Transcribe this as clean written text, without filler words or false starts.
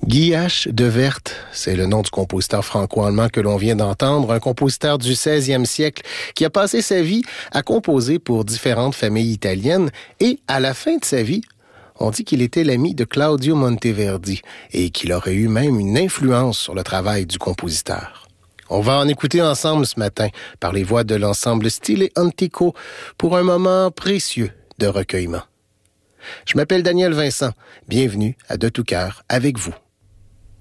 Guy H. de Wert, c'est le nom du compositeur franco-allemand que l'on vient d'entendre, un compositeur du 16e siècle qui a passé sa vie à composer pour différentes familles italiennes et, à la fin de sa vie, on dit qu'il était l'ami de Claudio Monteverdi et qu'il aurait eu même une influence sur le travail du compositeur. On va en écouter ensemble ce matin par les voix de l'ensemble Stile Antico pour un moment précieux de recueillement. Je m'appelle Daniel Vincent. Bienvenue à De tout cœur avec vous.